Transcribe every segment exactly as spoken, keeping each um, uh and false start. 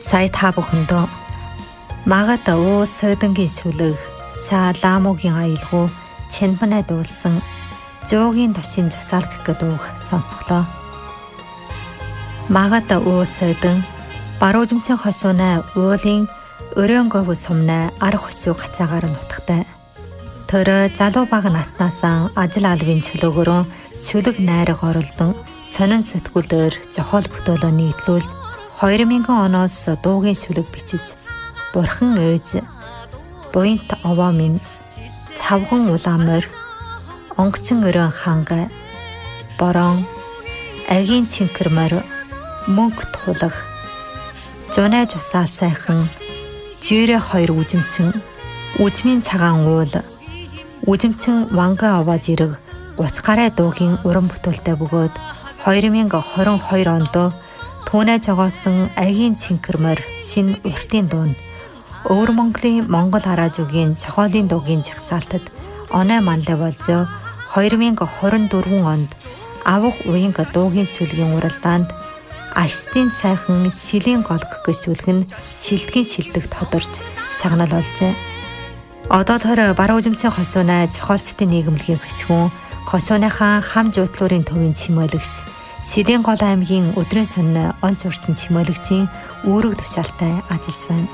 Сая та бүхэндөө магад өө сөдөнгийн сүлэг Саламогийн аялгуу Чэнмэнэ дуулсан жуугийн ташин жусаалг гэдэг сонсголоо. Магад өө сөдөн баруужимчин хосуунаа уулын өрөөнгөв сумнаа арх хосуу гацаагаар нутагтай. Тэр залуу бага наснаасаа ажил албын чөлөөгөөрөө сүлэг найраг оролдон сонин сэтгүүлээр зохиол бүтээлөө нийтлүүлж хоёр мянган оноос дуугийн сүлэг бичиж Бурхан ээж буйнт овоо минь цавхан уламэр онгоцон өрөө хангай борон агийн чинкэрмэр мөнх тулах жонэ жусаа сайхан жирэ хоёр үжимчин үжмийн цагаан уул үжимчин ванга овоо зэрэг гуц гарай дуугийн уран бүтээлтэй бөгөөд хоёр мянга хорин хоёр онд түүнээ жогоосон агийн чинкэрмэр шинэ уртын дуун Өвөр Монголын Монгол хараажуугийн чохоолын дуугийн жагсаалтад оноо манлай болж хоёр мянга хорин дөрвөн онд авах уянга дуугийн сүлгийн уралдаанд Аштын сайхан шилийн голг гэсүлг нь шилдгийн шилдэг тодорч цагнал олжээ. Одоо тэр баруужимчин хосуунаа чохоолчдын нийгэмлэгийн хэсгүүн хосууныхаа хам жуутлуурын төвийн чимээлэгч Шилийн гол аймгийн өдрийн сонин онц урсан чимээлэгчийн үүрэг тушаалтай ажиллаж байна.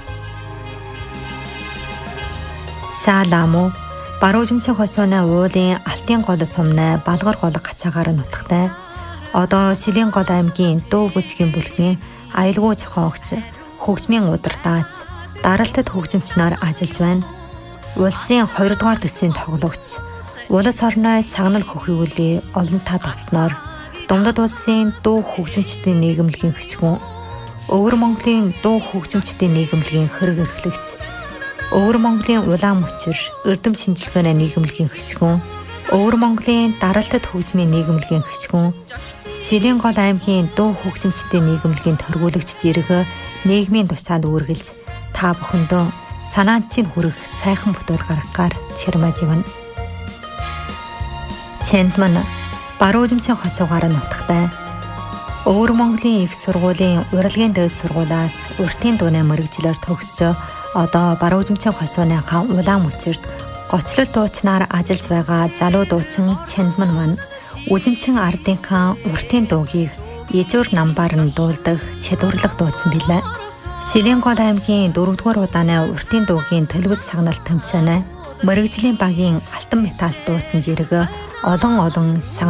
Саламо баруужимчин хосуунаа уулын алтын гол сумнаа балгар гол гацаагаар нутагтай. Одоо Шилийн гол аймгийн дуу бүзгийн бүлгийн аялгуу зохиогч хөгжмийн удирдаач даралтад хөгжимчнөр ажиллаж байна. Улсын хоёрдугаар төсвийн тоглогч улс орны сагнал хөхийгүүлийн олонтаа тосноор Дундад улсын дуу хөгжимчдийн нийгэмлэгийн хэсгүүн Өвөр Монголын дуу хөгжимчдийн нийгэмлэгийн хэрэг эрхлэгч Өвөр Монголын улаан мөчир эрдэм шинжилгээний нийгэмлэгийн хэсгүүн Өвөр Монголын даралтад хөгжмийн нийгэмлэгийн хэсгүүн Шилийн гол аймгийн дуу хөгжимчдийн нийгэмлэгийн төргүүлэгч зэрэг нийгмийн тусаанд үргэлж та бүхэндөө санаанд чинь хүрэх сайхан бүтээл гаргахаар чирмэж ивнэ. Чэнмэнэ баруужимчин хосуугаар нутагтай. Өвөр Монголын их сургуулийн урлагийн дээд сургуулиас уртын дууны мэрэгчлэр төгсөж одоо баруужимчин хосууныхаа улаан мөчирд гочлол дуучнаар ажиллаж байгаа залуу дуучин Чэнмэнэ маань үжимчин ардынхаа уртын дуугийг ижүүр намбаар нь дуулдаг чадварлаг дуучин билээ. Шилийн гол аймгийн дөрөвдүгээр удааны уртын дуугийн телевиз сагнал тэмцээнэ мэрэгжлийн багийн алтан металл дуутан зэрэг олон олон